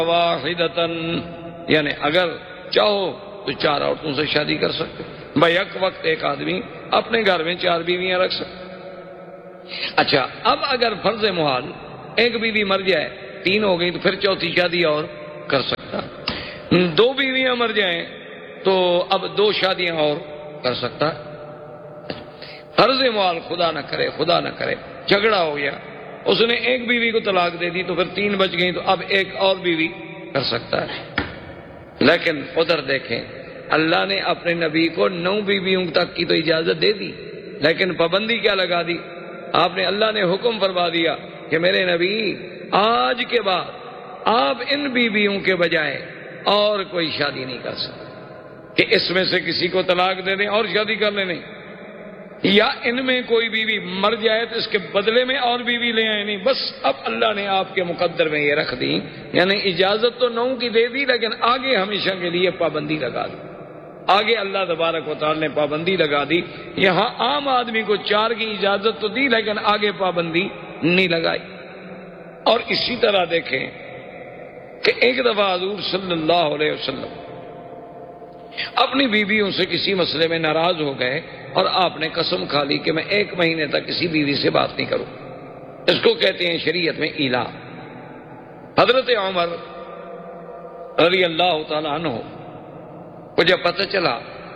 واحدتن، یعنی اگر چاہو تو 4 عورتوں سے شادی کر سکتے، بھائی یک وقت ایک آدمی اپنے گھر میں 4 بیویاں رکھ سکتے۔ اچھا، اب اگر فرض محال ایک بیوی مر جائے 3 ہو گئی تو پھر 4تھی شادی اور کر سکتا، 2 بیویاں مر جائیں تو اب 2 شادیاں اور کر سکتا۔ فرض محال خدا نہ کرے جھگڑا ہو گیا، اس نے ایک بیوی کو طلاق دے دی تو پھر 3 بچ گئی تو اب ایک اور بیوی کر سکتا ہے۔ لیکن ادھر دیکھیں، اللہ نے اپنے نبی کو 9 بیویوں تک کی تو اجازت دے دی، لیکن پابندی کیا لگا دی؟ اللہ نے حکم فرما دیا کہ میرے نبی آج کے بعد آپ ان بیویوں کے بجائے اور کوئی شادی نہیں کر سکتے، کہ اس میں سے کسی کو طلاق دے دیں اور شادی کر لیں، نہیں، یا ان میں کوئی بیوی مر جائے تو اس کے بدلے میں اور بیوی لے آئے، نہیں، بس اب اللہ نے آپ کے مقدر میں یہ رکھ دی، یعنی اجازت تو 9 کی دے دی لیکن آگے ہمیشہ کے لیے پابندی لگا دی۔ آگے اللہ تبارک و تعالی نے پابندی لگا دی، یہاں عام آدمی کو 4 کی اجازت تو دی لیکن آگے پابندی نہیں لگائی۔ اور اسی طرح دیکھیں کہ ایک دفعہ حضور صلی اللہ علیہ وسلم اپنی بیویوں سے کسی مسئلے میں ناراض ہو گئے اور آپ نے قسم کھا لی کہ میں 1 مہینے تک کسی بیوی سے بات نہیں کروں، اس کو کہتے ہیں شریعت میں ایلا۔ حضرت عمر رضی اللہ تعالی عنہ کو جب پتہ چلا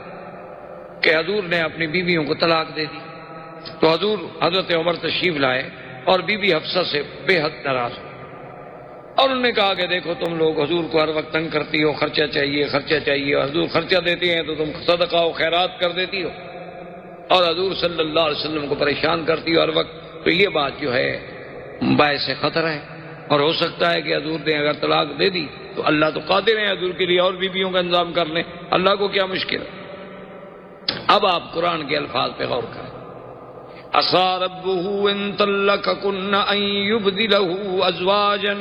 کہ حضور نے اپنی بیویوں کو طلاق دے دی تو حضرت عمر تشریف لائے اور بی بی حفصہ سے بے حد ناراض ہوئے، اور انہوں نے کہا کہ دیکھو تم لوگ حضور کو ہر وقت تنگ کرتی ہو، خرچہ چاہیے، حضور خرچہ دیتے ہیں تو تم صدقہ و خیرات کر دیتی ہو، اور حضور صلی اللہ علیہ وسلم کو پریشان کرتی ہو ہر وقت، تو یہ بات جو ہے باعث خطرہ ہے، اور ہو سکتا ہے کہ حضور نے اگر طلاق دے دی تو اللہ تو قادر ہیں حضور کے لیے اور بیویوں کا انتظام کر لیں، اللہ کو کیا مشکل ہے۔ اب آپ قرآن کے الفاظ پہ غور کریں، عَصَىٰ رَبُّهُ إِن طَلَّقَكُنَّ أَن يُبْدِلَهُ أَزْوَاجًا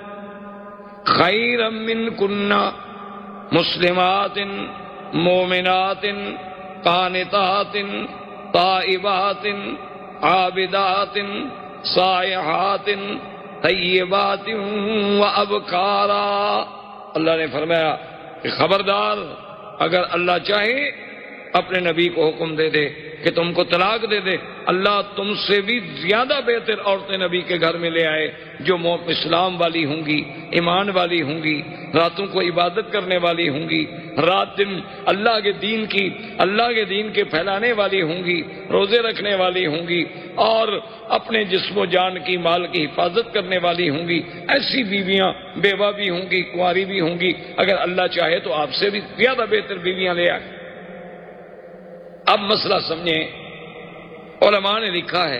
خَيْرًا مِّنكُنَّ مُسْلِمَاتٍ مُؤْمِنَاتٍ قَانِتَاتٍ تَائِبَاتٍ عَابِدَاتٍ سَائِحَاتٍ طَيِّبَاتٍ وَأَبْكَارًا۔ اللہ نے فرمایا کہ خبردار، اگر اللہ چاہے اپنے نبی کو حکم دے دے کہ تم کو طلاق دے دے، اللہ تم سے بھی زیادہ بہتر عورتیں نبی کے گھر میں لے آئے جو اسلام والی ہوں گی، ایمان والی ہوں گی، راتوں کو عبادت کرنے والی ہوں گی، رات دن اللہ کے دین کے پھیلانے والی ہوں گی، روزے رکھنے والی ہوں گی، اور اپنے جسم و جان کی مال کی حفاظت کرنے والی ہوں گی۔ ایسی بیویاں بیوہ بھی ہوں گی، کنواری بھی ہوں گی، اگر اللہ چاہے تو آپ سے بھی زیادہ بہتر بیویاں لے آئے۔ اب مسئلہ سمجھیں، علماء نے لکھا ہے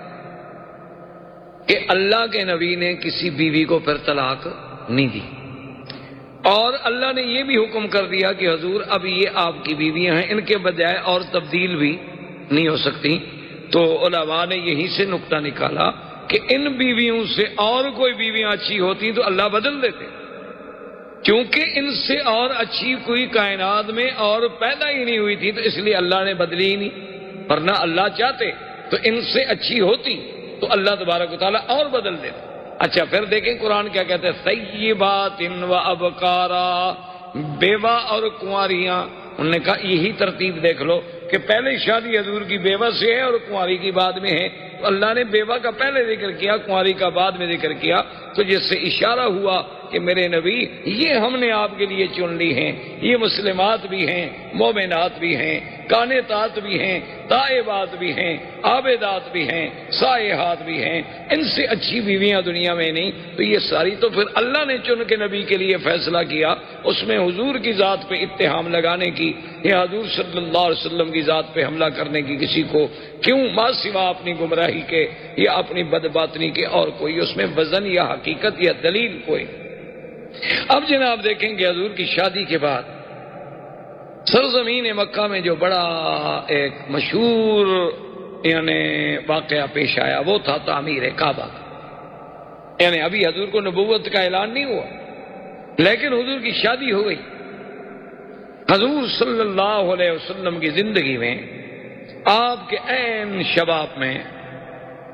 کہ اللہ کے نبی نے کسی بیوی کو پھر طلاق نہیں دی، اور اللہ نے یہ بھی حکم کر دیا کہ حضور اب یہ آپ کی بیویاں ہیں، ان کے بجائے اور تبدیل بھی نہیں ہو سکتی۔ تو علماء نے یہیں سے نقطہ نکالا کہ ان بیویوں سے اور کوئی بیویاں اچھی ہوتی تو اللہ بدل دیتے، کیونکہ ان سے اور اچھی کوئی کائنات میں اور پیدا ہی نہیں ہوئی تھی، تو اس لیے اللہ نے بدلی ہی نہیں، ورنہ اللہ چاہتے تو ان سے اچھی ہوتی تو اللہ تبارک و تعالیٰ اور بدل دیتا۔ اچھا، پھر دیکھیں قرآن کیا کہتے ہیں، طیبات و ابکارا، بیوہ اور کنواریاں۔ انہوں نے کہا یہی ترتیب دیکھ لو کہ پہلے شادی حضور کی بیوہ سے ہے اور کنواری کی بعد میں ہے، تو اللہ نے بیوہ کا پہلے ذکر کیا، کنواری کا بعد میں ذکر کیا، تو جس سے اشارہ ہوا کہ میرے نبی یہ ہم نے آپ کے لیے چن لی ہیں، یہ مسلمات بھی ہیں، مومنات بھی ہیں، قانتات بھی ہیں، تائبات بھی ہیں، عابدات بھی ہیں، سائحات بھی ہیں، ان سے اچھی بیویاں دنیا میں نہیں۔ تو یہ ساری تو پھر اللہ نے چن کے نبی کے لیے فیصلہ کیا، اس میں حضور کی ذات پہ اتہام لگانے کی یا حضور صلی اللہ علیہ وسلم کی ذات پہ حملہ کرنے کی کسی کو کیوں، ما سوا اپنی گمراہی کے یا اپنی بدباطنی کے اور کوئی اس میں وزن یا حقیقت یا دلیل کوئی۔ اب جناب دیکھیں کہ حضور کی شادی کے بعد سرزمین مکہ میں جو بڑا ایک مشہور یعنی واقعہ پیش آیا وہ تھا تعمیر کعبہ۔ یعنی ابھی حضور کو نبوت کا اعلان نہیں ہوا لیکن حضور کی شادی ہو گئی۔ حضور صلی اللہ علیہ وسلم کی زندگی میں آپ کے عین شباب میں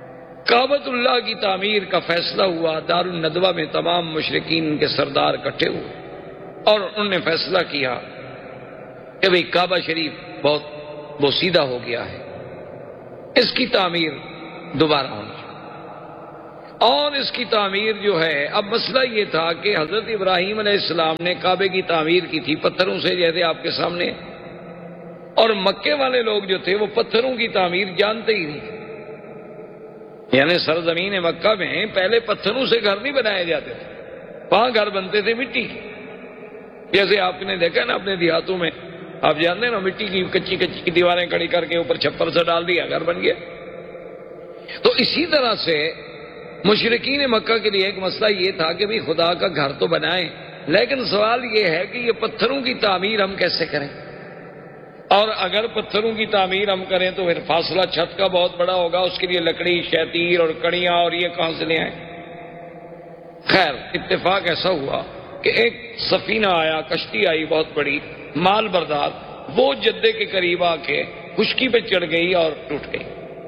کعبۃ اللہ کی تعمیر کا فیصلہ ہوا، دار الندوہ میں تمام مشرکین کے سردار اکٹھے ہوئے اور انہوں نے فیصلہ کیا کہ بھئی کعبہ شریف بہت بوسیدہ ہو گیا ہے، اس کی تعمیر دوبارہ ہونی چاہیے۔ اور اس کی تعمیر جو ہے، اب مسئلہ یہ تھا کہ حضرت ابراہیم علیہ السلام نے کعبے کی تعمیر کی تھی پتھروں سے، جیسے آپ کے سامنے، اور مکے والے لوگ جو تھے وہ پتھروں کی تعمیر جانتے ہی نہیں، یعنی سرزمین مکہ میں پہلے پتھروں سے گھر نہیں بنائے جاتے تھے، وہاں گھر بنتے تھے مٹی کے، جیسے آپ نے دیکھا نا اپنے دیہاتوں میں، آپ جانتے ہیں نا، مٹی کی کچی کچی کی دیواریں کھڑی کر کے اوپر چھپر سے ڈال دیا، گھر بن گیا۔ تو اسی طرح سے مشرکین مکہ کے لیے ایک مسئلہ یہ تھا کہ بھی خدا کا گھر تو بنائیں، لیکن سوال یہ ہے کہ یہ پتھروں کی تعمیر ہم کیسے کریں، اور اگر پتھروں کی تعمیر ہم کریں تو پھر فاصلہ چھت کا بہت بڑا ہوگا، اس کے لیے لکڑی، شیطیر اور کڑیاں اور یہ کہاں سے لے آئیں۔ خیر اتفاق ایسا ہوا کہ ایک سفینہ آیا، کشتی آئی بہت بڑی مال بردار، وہ جدے کے قریب آ کے خشکی پہ چڑھ گئی اور ٹوٹ گئی۔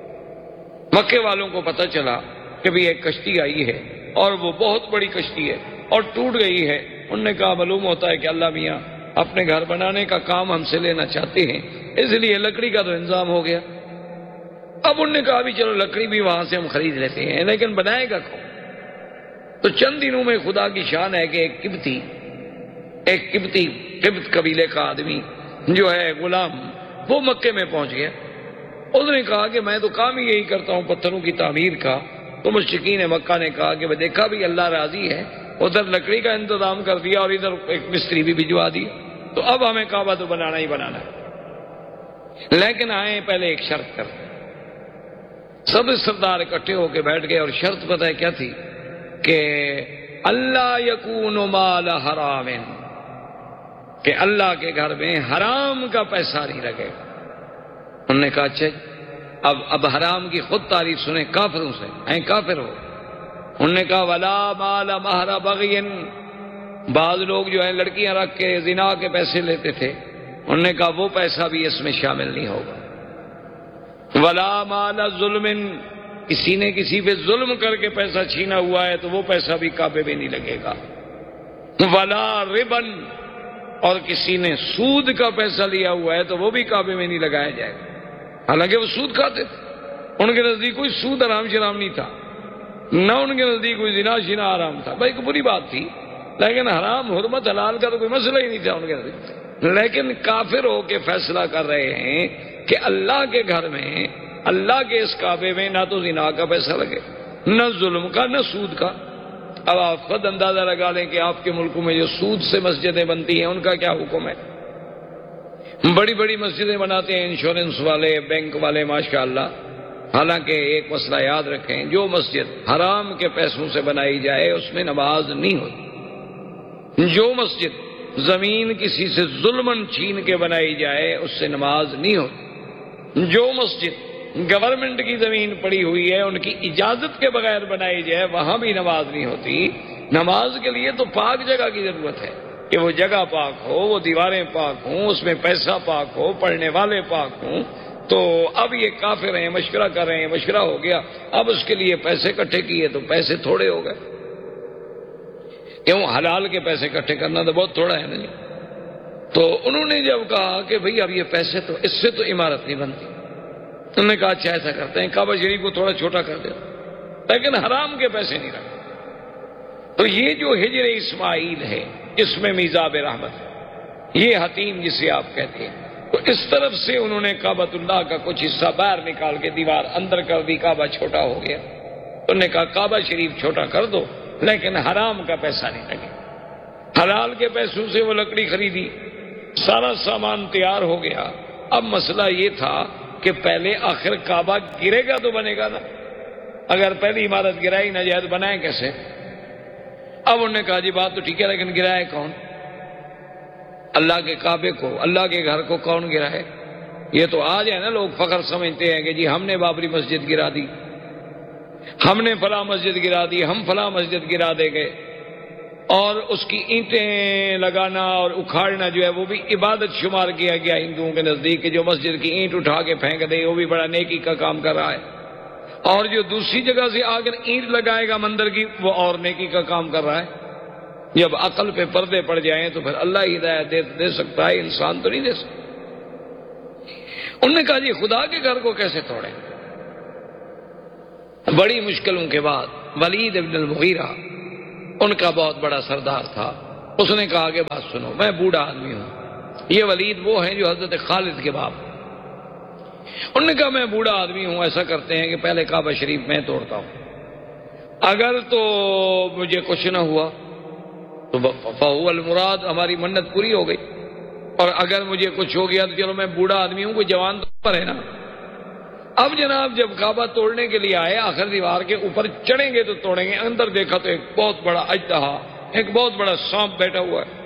مکے والوں کو پتہ چلا کہ بھی ایک کشتی آئی ہے اور وہ بہت بڑی کشتی ہے اور ٹوٹ گئی ہے۔ انہوں نے کہا معلوم ہوتا ہے کہ اللہ میاں اپنے گھر بنانے کا کام ہم سے لینا چاہتے ہیں، اس لیے لکڑی کا تو انتظام ہو گیا۔ اب انہوں نے کہا بھی چلو لکڑی بھی وہاں سے ہم خرید لیتے ہیں، لیکن بنائے گا کون؟ تو چند دنوں میں خدا کی شان ہے کہ ایک قبط قبیلے کا آدمی جو ہے غلام، وہ مکے میں پہنچ گیا۔ اس نے کہا کہ میں تو کام ہی یہی کرتا ہوں پتھروں کی تعمیر کا۔ تو مشرکین مکہ نے کہا کہ دیکھا بھی اللہ راضی ہے، ادھر لکڑی کا انتظام کر دیا اور ادھر ایک مستری بھی بھجوا دیا، تو اب ہمیں کعبہ تو بنانا ہی بنانا ہے، لیکن آئیں پہلے ایک شرط کر۔ سب سردار اکٹھے ہو کے بیٹھ گئے اور شرط پتہ ہے کیا تھی کہ اللہ یکون مال حرام، کہ اللہ کے گھر میں حرام کا پیسہ نہیں لگے۔ انہوں نے کہا اچھا، اب حرام کی خود تعریف سنیں کافروں سے، ہیں کافر ہو۔ انہوں نے کہا ولا مال مہر بغی، بعض لوگ جو ہیں لڑکیاں رکھ کے زنا کے پیسے لیتے تھے، انہوں نے کہا وہ پیسہ بھی اس میں شامل نہیں ہوگا۔ ولا مال ظلم، کسی نے کسی پہ ظلم کر کے پیسہ چھینا ہوا ہے تو وہ پیسہ بھی کعبے میں نہیں لگے گا۔ ولا ربن، اور کسی نے سود کا پیسہ لیا ہوا ہے تو وہ بھی کعبے میں نہیں لگایا جائے گا، حالانکہ وہ سود کھاتے تھے، ان کے نزدیک کوئی سود حرام شرام نہیں تھا، نہ ان کے نزدیک کوئی زنا شنا حرام تھا، بھائی بری بات تھی، لیکن حرام حرمت حلال کا تو کوئی مسئلہ ہی نہیں تھا ان کے نزدیک۔ لیکن کافر ہو کے فیصلہ کر رہے ہیں کہ اللہ کے گھر میں، اللہ کے اس کعبے میں نہ تو زنا کا پیسہ لگے، نہ ظلم کا، نہ سود کا۔ اب آپ خود اندازہ لگا لیں کہ آپ کے ملکوں میں جو سود سے مسجدیں بنتی ہیں ان کا کیا حکم ہے۔ بڑی بڑی مسجدیں بناتے ہیں انشورنس والے، بینک والے، ماشاءاللہ، حالانکہ ایک مسئلہ یاد رکھیں، جو مسجد حرام کے پیسوں سے بنائی جائے اس میں نماز نہیں ہوتی، جو مسجد زمین کسی سے ظلمن چھین کے بنائی جائے اس سے نماز نہیں ہوتی، جو مسجد گورنمنٹ کی زمین پڑی ہوئی ہے ان کی اجازت کے بغیر بنائی جائے وہاں بھی نماز نہیں ہوتی۔ نماز کے لیے تو پاک جگہ کی ضرورت ہے کہ وہ جگہ پاک ہو، وہ دیواریں پاک ہوں، اس میں پیسہ پاک ہو، پڑھنے والے پاک ہوں۔ تو اب یہ کافر ہیں، مشورہ کر رہے ہیں، مشورہ ہو گیا، اب اس کے لیے پیسے اکٹھے کیے تو پیسے تھوڑے ہو گئے، کیوں؟ حلال کے پیسے اکٹھے کرنا تو بہت تھوڑا ہے نا جی۔ تو انہوں نے جب کہا کہ بھئی اب یہ پیسے تو اس سے تو عمارت نہیں بنتی، انہوں نے کہا اچھا ایسا کرتے ہیں کعبہ شریف کو تھوڑا چھوٹا کر دیں، لیکن حرام کے پیسے نہیں رکھتے۔ تو یہ جو ہجر اسماعیل ہے اس میں میزاب رحمت ہے، یہ حتیم جسے آپ کہتے ہیں، تو اس طرف سے انہوں نے کعبۃ اللہ کا کچھ حصہ باہر نکال کے دیوار اندر کر دی، کعبہ چھوٹا ہو گیا۔ انہوں نے کہا کعبہ شریف چھوٹا کر دو لیکن حرام کا پیسہ نہیں لگے۔ حلال کے پیسوں سے وہ لکڑی خریدی، سارا سامان تیار ہو گیا۔ اب مسئلہ یہ تھا کہ پہلے آخر کعبہ گرے گا تو بنے گا نا، اگر پہلی عمارت گرائی نہ جائے تو بنائے کیسے؟ اب انہوں نے کہا جی بات تو ٹھیک ہے لیکن گرائے کون؟ اللہ کے کعبے کو، اللہ کے گھر کو کون گرائے؟ یہ تو آج ہے نا لوگ فخر سمجھتے ہیں کہ جی ہم نے بابری مسجد گرا دی، ہم نے فلاں مسجد گرا دی، ہم فلاں مسجد گرا دے گئے، اور اس کی اینٹیں لگانا اور اکھاڑنا جو ہے وہ بھی عبادت شمار کیا گیا ہندوؤں کے نزدیک، کہ جو مسجد کی اینٹ اٹھا کے پھینک دے وہ بھی بڑا نیکی کا کام کر رہا ہے۔ اور جو دوسری جگہ سے آ کر اینٹ لگائے گا مندر کی وہ اور نیکی کا کام کر رہا ہے. جب عقل پہ پردے پڑ جائیں تو پھر اللہ ہی ہدایت دے سکتا ہے، انسان تو نہیں دے سکتا. انہوں نے کہا جی خدا کے گھر کو کیسے توڑیں؟ بڑی مشکلوں کے بعد ولید ابن المغیرہ ان کا بہت بڑا سردار تھا، اس نے کہا کہ بات سنو، میں بوڑھا آدمی ہوں، یہ ولید وہ ہیں جو حضرت خالد کے باپ. انہوں نے کہا میں بوڑھا آدمی ہوں، ایسا کرتے ہیں کہ پہلے کعبہ شریف میں توڑتا ہوں، اگر تو مجھے کچھ نہ ہوا تو فہو المراد، ہماری منت پوری ہو گئی، اور اگر مجھے کچھ ہو گیا تو چلو میں بوڑھا آدمی ہوں، کوئی جوان تو پر ہے نا. اب جناب جب کعبہ توڑنے کے لیے آئے، آخر دیوار کے اوپر چڑھیں گے تو توڑیں گے، اندر دیکھا تو ایک بہت بڑا اژدہا، ایک بہت بڑا سانپ بیٹھا ہوا ہے.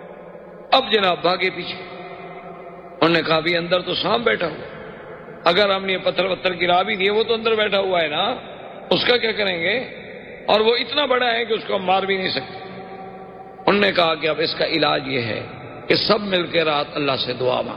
اب جناب بھاگے پیچھے، انہوں نے کہا بھی اندر تو سانپ بیٹھا ہوا، اگر ہم نے پتھر گرا بھی دیے وہ تو اندر بیٹھا ہوا ہے نا، اس کا کیا کریں گے؟ اور وہ اتنا بڑا ہے کہ اس کو ہم مار بھی نہیں سکتے. انہوں نے کہا کہ اب اس کا علاج یہ ہے کہ سب مل کے رات اللہ سے دعا مانگ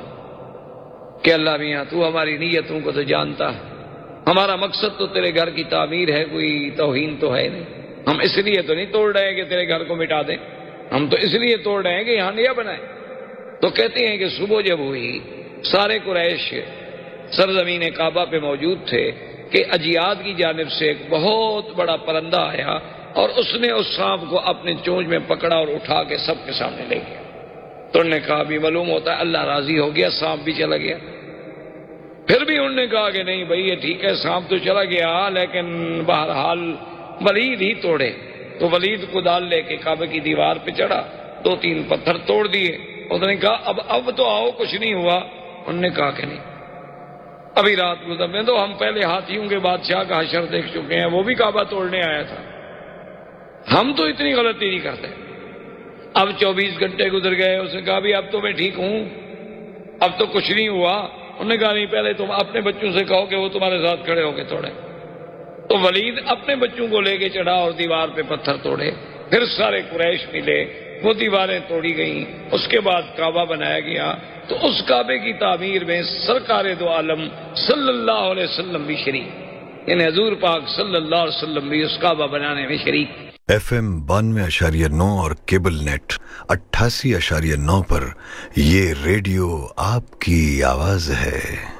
کہ اللہ میاں تو ہماری نیتوں کو تو جانتا ہے، ہمارا مقصد تو تیرے گھر کی تعمیر ہے، کوئی توہین تو ہے نہیں، ہم اس لیے تو نہیں توڑ رہے کہ تیرے گھر کو مٹا دیں، ہم تو اس لیے توڑ رہے ہیں کہ یہاں نیا بنائیں. تو کہتے ہیں کہ صبح جب ہوئی سارے قریش سرزمین کعبہ پہ موجود تھے کہ اجیاد کی جانب سے ایک بہت بڑا پرندہ آیا اور اس نے اس سانپ کو اپنے چونچ میں پکڑا اور اٹھا کے سب کے سامنے لے گیا. تو انہوں نے کہا بھی معلوم ہوتا ہے اللہ راضی ہو گیا، سانپ بھی چلا گیا. پھر بھی انہوں نے کہا کہ نہیں بھائی یہ ٹھیک ہے، سانپ تو چلا گیا لیکن بہرحال ولید ہی توڑے. تو ولید کدال لے کے کعبے کی دیوار پہ چڑھا، 2-3 پتھر توڑ دیے. اس نے کہا اب تو آؤ، کچھ نہیں ہوا. انہوں نے کہا کہ نہیں، ابھی رات گزر میں تو ہم پہلے ہاتھیوں کے بادشاہ کا حشر دیکھ چکے ہیں، وہ بھی کعبہ توڑنے آیا تھا، ہم تو اتنی غلطی نہیں کرتے. اب 24 گھنٹے گزر گئے، اس نے کہا بھی اب تو میں ٹھیک ہوں، اب تو کچھ نہیں ہوا. انہوں نے کہا نہیں، پہلے تم اپنے بچوں سے کہو کہ وہ تمہارے ساتھ کھڑے ہو کے توڑے. تو ولید اپنے بچوں کو لے کے چڑھا اور دیوار پہ پتھر توڑے. پھر سارے قریش ملے، وہ دیواریں توڑی گئیں، اس کے بعد کعبہ بنایا گیا. تو اس کعبے کی تعمیر میں سرکار دو عالم صلی اللہ علیہ وسلم بھی شریک، یعنی حضور پاک صلی اللہ علیہ وسلم بھی اس کعبہ بنانے میں شریک. FM 92.9 اور کیبل نیٹ 88.9 پر یہ ریڈیو آپ کی آواز ہے.